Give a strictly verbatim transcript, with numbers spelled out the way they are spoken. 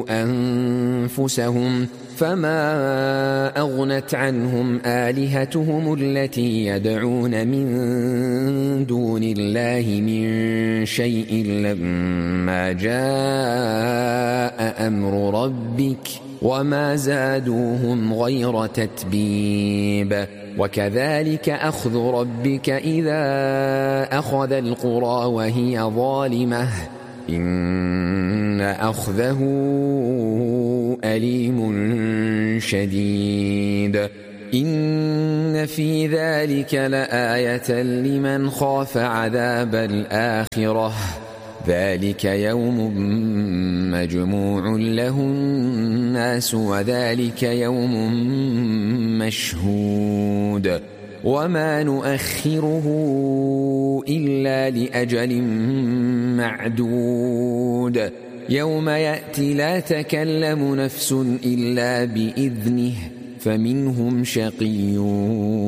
أنفسهم فما أغنت عنهم آلهتهم التي يدعون من دون الله من شيء لما جاء أمر ربك وما زادوهم غير تتبيب وكذلك أخذ ربك إذا أخذ القرى وهي ظالمة إن أخذه أليم شديد إن في ذلك لآية لمن خاف عذاب الآخرة ذلك يوم مجموع له الناس وذلك يوم مشهود وما نؤخره إلا لأجل معدود يوم يأتي لا تكلم نفس إلا بإذنه فمنهم شقي